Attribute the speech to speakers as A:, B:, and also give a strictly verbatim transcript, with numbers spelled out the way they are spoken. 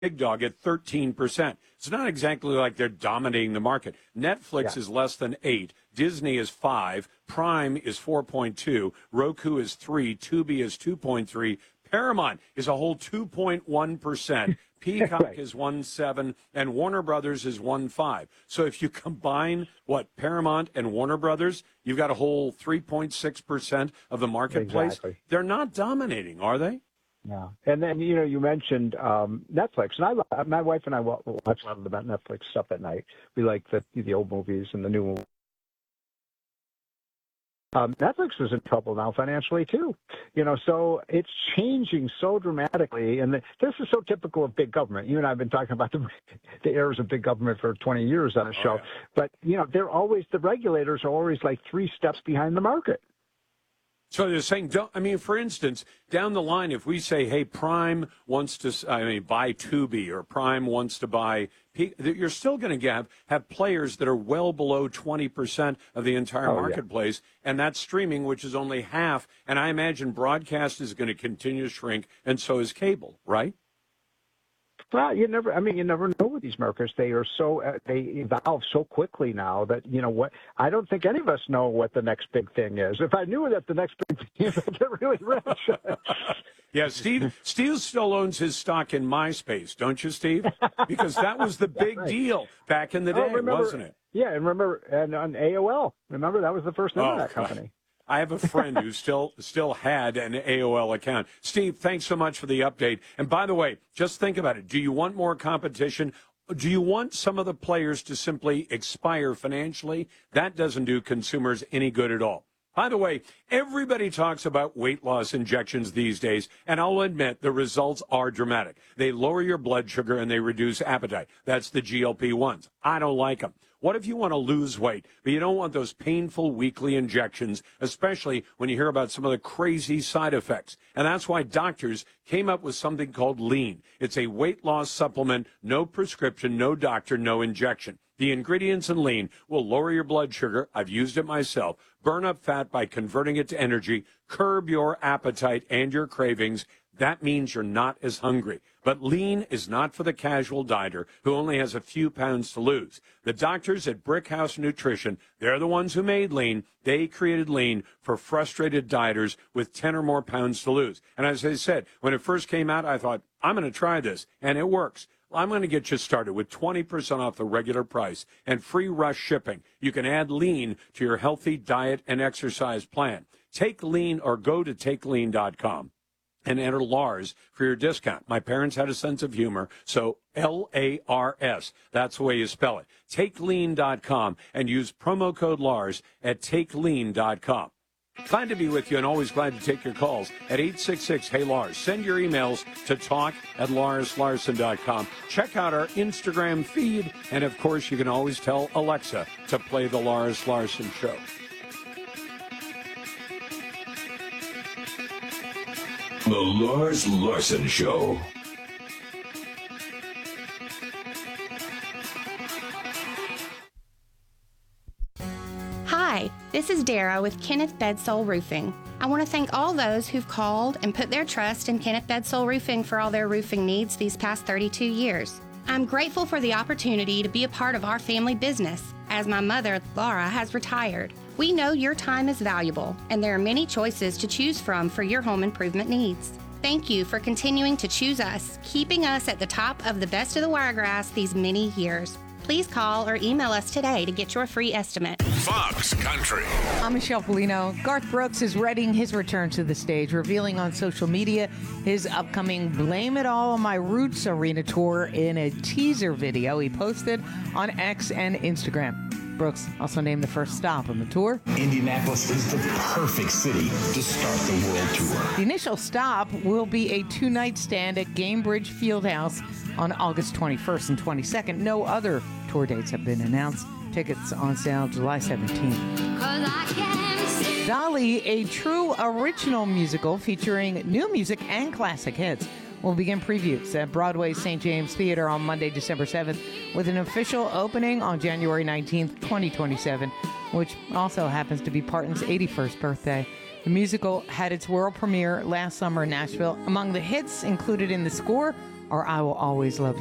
A: big dog at thirteen percent. It's not exactly like they're dominating the market. Netflix
B: Yeah.
A: is less than eight. Disney is five. Prime is four point two. Roku is three. Tubi is two point three. Paramount is a whole two point one percent. Peacock
B: Right.
A: is one point seven, and Warner Brothers is one point five. So if you combine, what, Paramount and Warner Brothers, you've got a whole three point six percent of the marketplace.
B: Exactly.
A: They're not dominating, are they?
B: Yeah. And then, you know, you mentioned um, Netflix. And I, lo- my wife and I wa- watch a lot of the Netflix stuff at night. We like the, the old movies and the new movies. Um, Netflix is in trouble now financially too, you know. So it's changing so dramatically, and the, this is so typical of big government. You and I have been talking about the, the errors of big government for twenty years on the
A: Oh,
B: show,
A: yeah.
B: but you know, they're always the regulators are always like three steps behind the market.
A: So they're saying, don't, I mean, for instance, down the line, if we say, hey, Prime wants to, I mean, buy Tubi, or Prime wants to buy, Pe- you're still going to have, have players that are well below twenty percent of the entire
B: Oh, yeah.
A: marketplace, and that's streaming, which is only half. And I imagine broadcast is going to continue to shrink, and so is cable, right?
B: Well, you never. I mean, you never know with these markets. They are so uh, they evolve so quickly now that you know what. I don't think any of us know what the next big thing is. If I knew that the next big thing is, I'd get really rich.
A: Yeah, Steve. Steve still owns his stock in MySpace, don't you, Steve? Because that was the big
B: right.
A: deal back in the
B: Oh,
A: day,
B: remember-
A: wasn't it?
B: Yeah, and remember, and on A O L. Remember that was the first
A: Oh,
B: internet
A: God.
B: company.
A: I have a friend who still still had an A O L account. Steve, thanks so much for the update. And by the way, just think about it. Do you want more competition? Do you want some of the players to simply expire financially? That doesn't do consumers any good at all. By the way, everybody talks about weight loss injections these days, and I'll admit the results are dramatic. They lower your blood sugar and they reduce appetite. That's the G L P ones. I don't like them. What if you want to lose weight, but you don't want those painful weekly injections, especially when you hear about some of the crazy side effects? And that's why doctors came up with something called Lean. It's a weight loss supplement, no prescription, no doctor, no injection. The ingredients in Lean will lower your blood sugar. I've used it myself. Burn up fat by converting it to energy, curb your appetite and your cravings. That means you're not as hungry. But Lean is not for the casual dieter who only has a few pounds to lose. The doctors at Brickhouse Nutrition, they're the ones who made Lean. They created Lean for frustrated dieters with ten or more pounds to lose. And as I said, when it first came out, I thought, I'm going to try this, and it works. I'm going to get you started with twenty percent off the regular price and free rush shipping. You can add Lean to your healthy diet and exercise plan. Take Lean or go to take lean dot com and enter Lars for your discount. My parents had a sense of humor, so L A R S. That's the way you spell it. take lean dot com and use promo code Lars at take lean dot com. Glad to be with you and always glad to take your calls at eight six six, hey Lars. Send your emails to talk at lars larson dot com. Check out our Instagram feed, and of course you can always tell Alexa to play the Lars Larson Show.
C: The Lars Larson Show.
D: Hi, this is Dara with Kenneth Bedsole Roofing. I want to thank all those who've called and put their trust in Kenneth Bedsole Roofing for all their roofing needs these past thirty-two years. I'm grateful for the opportunity to be a part of our family business, as my mother, Laura, has retired. We know your time is valuable, and there are many choices to choose from for your home improvement needs. Thank you for continuing to choose us, keeping us at the top of the best of the wiregrass these many years. Please call or email us today to get your free estimate.
E: Fox Country.
F: I'm Michelle Polino. Garth Brooks is readying his return to the stage, revealing on social media his upcoming Blame It All on My Roots Arena tour in a teaser video he posted on X and Instagram. Brooks also named the first stop on the tour.
G: Indianapolis is the perfect city to start the world tour.
F: The initial stop will be a two-night stand at Gamebridge Fieldhouse on August twenty-first and twenty-second. No other tour dates have been announced. Tickets on sale July seventeenth. Dolly, a true original musical featuring new music and classic hits, will begin previews at Broadway's Saint James Theater on Monday, December seventh, with an official opening on January nineteenth, twenty twenty-seven, which also happens to be Parton's eighty-first birthday. The musical had its world premiere last summer in Nashville. Among the hits included in the score or I Will Always Love You.